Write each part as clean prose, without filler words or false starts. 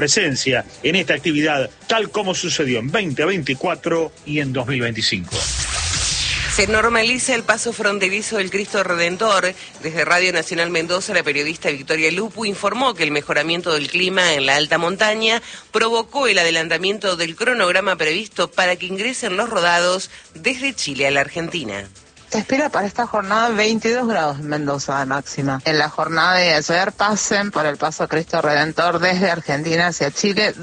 presencia en esta actividad, tal como sucedió en 2024 y en 2025. Se normaliza el paso fronterizo del Cristo Redentor. Desde Radio Nacional Mendoza, la periodista Victoria Lupu informó que el mejoramiento del clima en la alta montaña provocó el adelantamiento del cronograma previsto para que ingresen los rodados desde Chile a la Argentina. Se espera para esta jornada 22 grados en Mendoza de máxima. En la jornada de ayer pasen por el Paso Cristo Redentor desde Argentina hacia Chile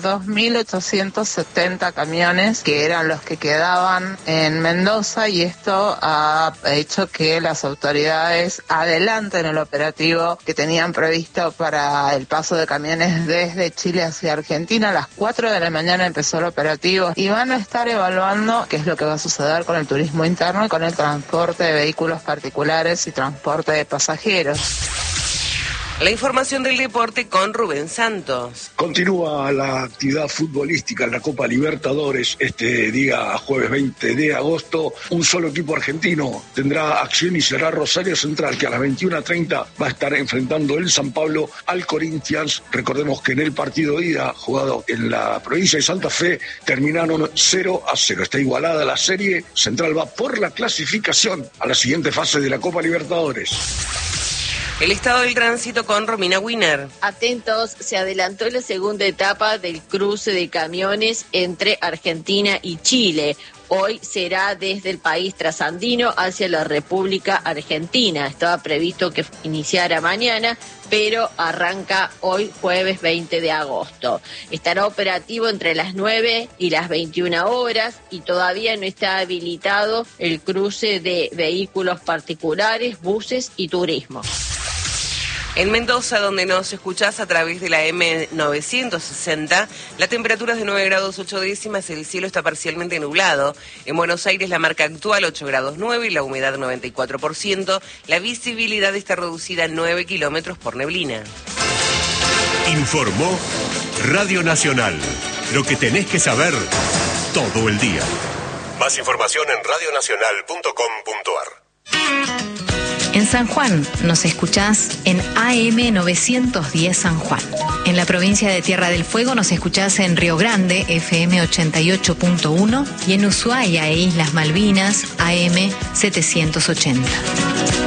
2.870 camiones, que eran los que quedaban en Mendoza, y esto ha hecho que las autoridades adelanten el operativo que tenían previsto para el paso de camiones desde Chile hacia Argentina. A las 4 de la mañana empezó el operativo y van a estar evaluando qué es lo que va a suceder con el turismo interno y con el transporte de vehículos particulares y transporte de pasajeros. La información del deporte con Rubén Santos. Continúa la actividad futbolística en la Copa Libertadores este día jueves 20 de agosto. Un solo equipo argentino tendrá acción y será Rosario Central, que a las 21:30 va a estar enfrentando el San Pablo al Corinthians. Recordemos que en el partido de ida jugado en la provincia de Santa Fe terminaron 0-0. Está igualada la serie. Central va por la clasificación a la siguiente fase de la Copa Libertadores. El estado del tránsito con Romina Wiener. Atentos, se adelantó la segunda etapa del cruce de camiones entre Argentina y Chile. Hoy será desde el país trasandino hacia la República Argentina. Estaba previsto que iniciara mañana, pero arranca hoy jueves 20 de agosto. Estará operativo entre las 9 y las 21 horas y todavía no está habilitado el cruce de vehículos particulares, buses y turismo. En Mendoza, donde nos escuchás a través de la M960, la temperatura es de 9 grados 8 décimas, el cielo está parcialmente nublado. En Buenos Aires la marca actual 8 grados 9 y la humedad 94%. La visibilidad está reducida a 9 kilómetros por neblina. Informó Radio Nacional. Lo que tenés que saber todo el día. Más información en radionacional.com.ar. En San Juan nos escuchás en AM910 San Juan. En la provincia de Tierra del Fuego nos escuchás en Río Grande, FM 88.1, y en Ushuaia e Islas Malvinas, AM 780.